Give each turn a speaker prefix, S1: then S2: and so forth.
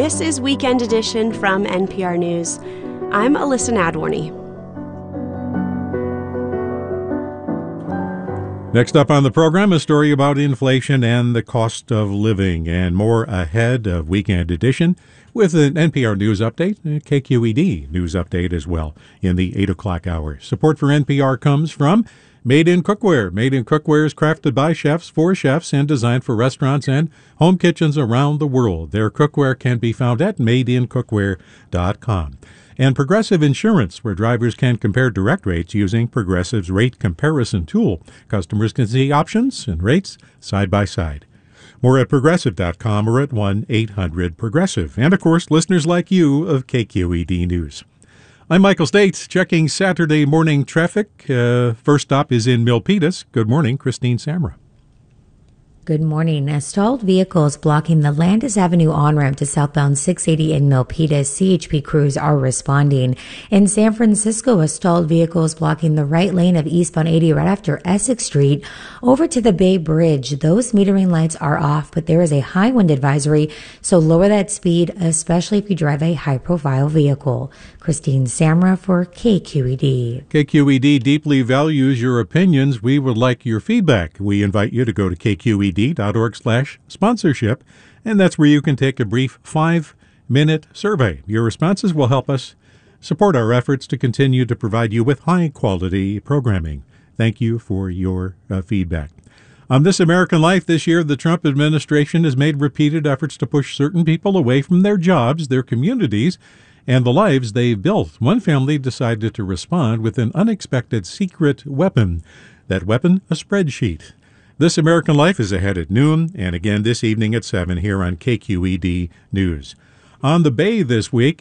S1: This is Weekend Edition from NPR News. I'm Alyssa Nadworny.
S2: Next up on the program, a story about inflation and the cost of living, and more ahead of Weekend Edition with an NPR News update, a KQED News update as well in the 8 o'clock hour. Support for NPR comes from Made in Cookware. Made in Cookware is crafted by chefs for chefs and designed for restaurants and home kitchens around the world. Their cookware can be found at madeincookware.com. And Progressive Insurance, where drivers can compare direct rates using Progressive's rate comparison tool. Customers can see options and rates side by side. More at Progressive.com or at 1-800-PROGRESSIVE. And, of course, listeners like you of KQED News. I'm Michael States, checking Saturday morning traffic. First stop is in Milpitas. Good morning, Christine Samra.
S3: Good morning. As stalled vehicles blocking the Landis Avenue on-ramp to southbound 680 in Milpitas, CHP crews are responding. In San Francisco, a stalled vehicle is blocking the right lane of eastbound 80 right after Essex Street over to the Bay Bridge. Those metering lights are off, but there is a high wind advisory, so lower that speed, especially if you drive a high-profile vehicle. Christine Samra for KQED.
S2: KQED deeply values your opinions. We would like your feedback. We invite you to go to kqed.org/sponsorship, and that's where you can take a brief 5-minute survey. Your responses will help us support our efforts to continue to provide you with high-quality programming. Thank you for your feedback. On This American Life this year, the Trump administration has made repeated efforts to push certain people away from their jobs, their communities, and the lives they've built. One family decided to respond with an unexpected secret weapon. That weapon, a spreadsheet. This American Life is ahead at noon, and again this evening at 7 here on KQED News. On the Bay this week,